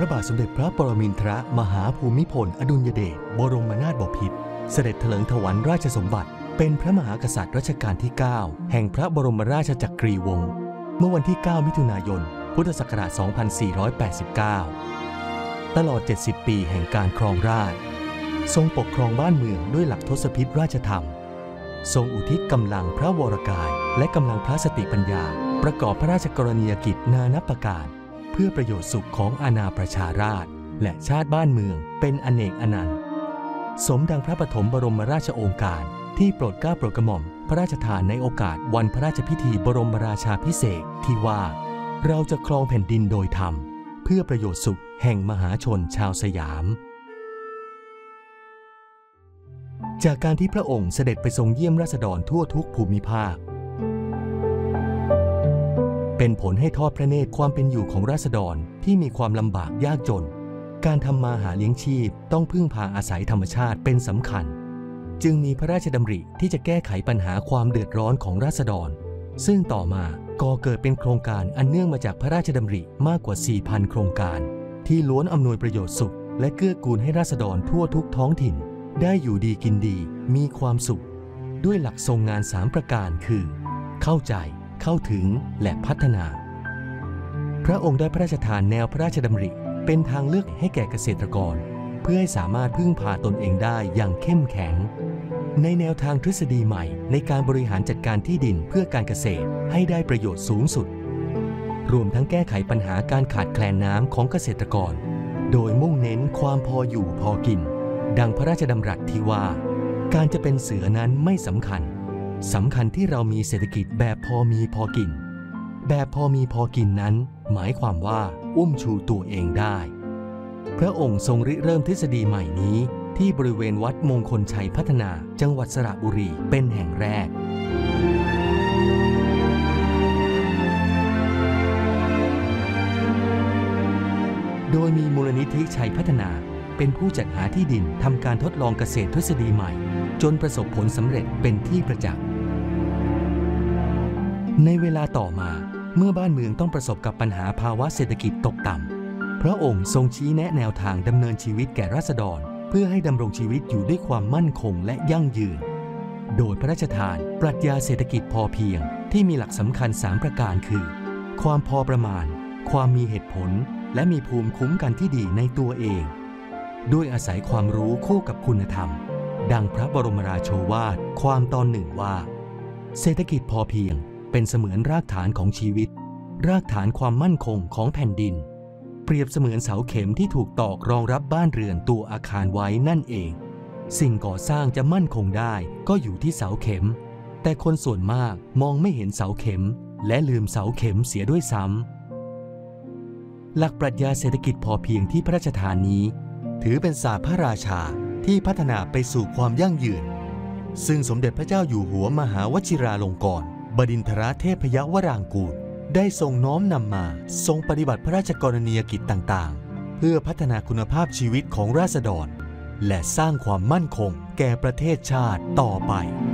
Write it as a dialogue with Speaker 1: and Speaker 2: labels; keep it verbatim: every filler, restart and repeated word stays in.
Speaker 1: ระบาทสมเด็จพระปรมินทรมหาภูมิพลอดุลยเดชบรมนาถบพิตรเสด็จเถลิงถวัลย์ราชสมบัติเป็นพระมหากษัตริย์รัชกาลที่ เก้า แห่งพระบรมราชจักรีวงศ์เมื่อวันที่ เก้า มิถุนายน พุทธศักราช สองพันสี่ร้อยแปดสิบเก้า ตลอด เจ็ดสิบ ปีแห่งการครองราชย์ทรงปกครองบ้านเมืองด้วยหลักทศพิธราชธรรมทรงอุทิศกำลังพระวรกายและกำลังพระสติปัญญาประกอบพระราชกรณียกิจนานับประการเพื่อประโยชน์สุขของอาณาประชาราษฎร์และชาติบ้านเมืองเป็นอเนกอนันต์สมดังพระปฐมบรมราชโองการที่โปรดเกล้าโปรดกระหม่อมพระราชทานในโอกาสวันพระราชพิธีบรมราชาภิเษกที่ว่าเราจะครองแผ่นดินโดยธรรมเพื่อประโยชน์สุขแห่งมหาชนชาวสยามจากการที่พระองค์เสด็จไปทรงเยี่ยมราษฎรทั่วทุกภูมิภาคเป็นผลให้ทอดพระเนตรความเป็นอยู่ของราษฎรที่มีความลำบากยากจนการทำมาหาเลี้ยงชีพต้องพึ่งพาอาศัยธรรมชาติเป็นสำคัญจึงมีพระราชดำริที่จะแก้ไขปัญหาความเดือดร้อนของราษฎรซึ่งต่อมาก่อเกิดเป็นโครงการอันเนื่องมาจากพระราชดำริมากกว่า สี่พัน โครงการที่ล้วนอำนวยประโยชน์สุขและเกื้อกูลให้ราษฎรทั่วทุกท้องถิ่นได้อยู่ดีกินดีมีความสุขด้วยหลักทรงงานสามประการคือเข้าใจเข้าถึงและพัฒนาพระองค์ได้พระราชทานแนวพระราชดำริเป็นทางเลือกให้แก่เกษตรกรเพื่อให้สามารถพึ่งพาตนเองได้อย่างเข้มแข็งในแนวทางทฤษฎีใหม่ในการบริหารจัดการที่ดินเพื่อการเกษตรให้ได้ประโยชน์สูงสุดรวมทั้งแก้ไขปัญหาการขาดแคลนน้ำของเกษตรกรโดยมุ่งเน้นความพออยู่พอกินดังพระราชดำรัสที่ว่าการจะเป็นเสือนั้นไม่สำคัญสำคัญที่เรามีเศรษฐกิจแบบพอมีพอกินแบบพอมีพอกินนั้นหมายความว่าอุ้มชูตัวเองได้พระองค์ทรงริเริ่มทฤษฎีใหม่นี้ที่บริเวณวัดมงคลชัยพัฒนาจังหวัดสระบุรีเป็นแห่งแรกโดยมีมูลนิธิชัยพัฒนาเป็นผู้จัดหาที่ดินทำการทดลองเกษตรทฤษฎีใหม่จนประสบผลสำเร็จเป็นที่ประจักษ์ในเวลาต่อมาเมื่อบ้านเมืองต้องประสบกับปัญหาภาวะเศรษฐกิจตกต่ำพระองค์ทรงชี้แนะแนวทางดำเนินชีวิตแก่ราษฎรเพื่อให้ดำรงชีวิตอยู่ด้วยความมั่นคงและยั่งยืนโดยพระราชทานปรัชญาเศรษฐกิจพอเพียงที่มีหลักสำคัญสามประการคือความพอประมาณความมีเหตุผลและมีภูมิคุ้มกันที่ดีในตัวเองด้วยอาศัยความรู้คู่กับคุณธรรมดังพระบรมราโชวาทความตอนหนึ่งว่าเศรษฐกิจพอเพียงเป็นเสมือนรากฐานของชีวิตรากฐานความมั่นคงของแผ่นดินเปรียบเสมือนเสาเข็มที่ถูกตอกรองรับบ้านเรือนตัวอาคารไว้นั่นเองสิ่งก่อสร้างจะมั่นคงได้ก็อยู่ที่เสาเข็มแต่คนส่วนมากมองไม่เห็นเสาเข็มและลืมเสาเข็มเสียด้วยซ้ำหลักปรัชญาเศรษฐกิจพอเพียงที่พระราชทานนี้ถือเป็นศาสตร์พระราชาที่พัฒนาไปสู่ความยั่งยืนซึ่งสมเด็จพระเจ้าอยู่หัวมหาวชิราลงกรณ์บดินทรเทพยวรางกูรได้ทรงน้อมนำมาทรงปฏิบัติพระราชกรณียกิจต่างๆเพื่อพัฒนาคุณภาพชีวิตของราษฎรและสร้างความมั่นคงแก่ประเทศชาติต่อไป